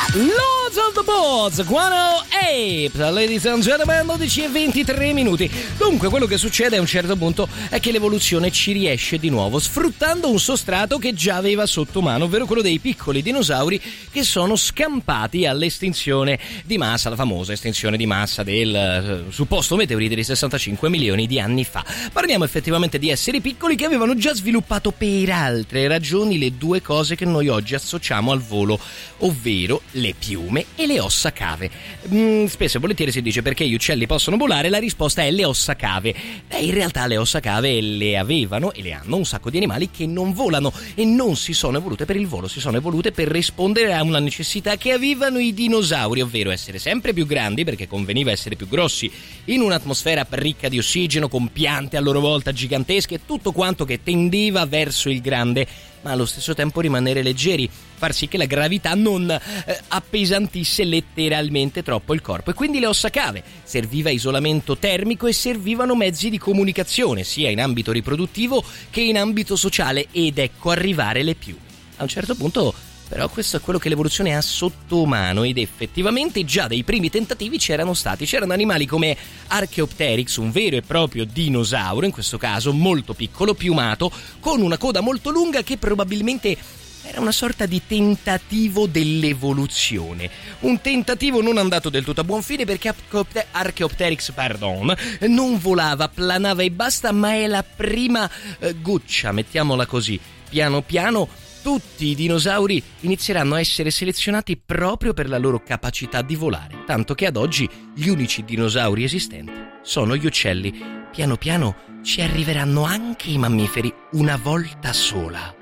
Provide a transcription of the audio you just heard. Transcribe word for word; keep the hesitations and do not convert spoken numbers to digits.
Lords of the Boards, Guano Apes, ladies and gentlemen, dodici e ventitré minuti. Dunque, quello che succede a un certo punto è che l'evoluzione ci riesce di nuovo, sfruttando un sostrato che già aveva sotto mano, ovvero quello dei piccoli dinosauri che sono scampati all'estinzione di massa, la famosa estinzione di massa del uh, supposto meteorite di sessantacinque milioni di anni fa. Parliamo effettivamente di esseri piccoli che avevano già sviluppato per altre ragioni le due cose che noi oggi associamo al volo, ovvero le piume e le ossa cave. Mm, spesso e volentieri si dice perché gli uccelli possono volare, la risposta è le ossa cave. Beh, in realtà le ossa cave le avevano e le hanno un sacco di animali che non volano e non si sono evolute per il volo, si sono evolute per rispondere a una necessità che avevano i dinosauri, ovvero essere sempre più grandi, perché conveniva essere più grossi in un'atmosfera ricca di ossigeno, con piante a loro volta gigantesche, tutto quanto che tendeva verso il grande, ma allo stesso tempo rimanere leggeri, far sì che la gravità non eh, appesantisse letteralmente troppo il corpo. E quindi le ossa cave serviva isolamento termico e servivano mezzi di comunicazione sia in ambito riproduttivo che in ambito sociale, ed ecco arrivare le piume. A un certo punto però questo è quello che l'evoluzione ha sotto mano, ed effettivamente già dai primi tentativi c'erano stati, c'erano animali come Archaeopteryx, un vero e proprio dinosauro, in questo caso molto piccolo, piumato, con una coda molto lunga, che probabilmente era una sorta di tentativo dell'evoluzione. Un tentativo non andato del tutto a buon fine, perché Archaeopteryx, pardon, non volava, planava e basta, ma è la prima eh, goccia, mettiamola così. Piano piano tutti i dinosauri inizieranno a essere selezionati proprio per la loro capacità di volare, tanto che ad oggi gli unici dinosauri esistenti sono gli uccelli. Piano piano ci arriveranno anche i mammiferi, una volta sola.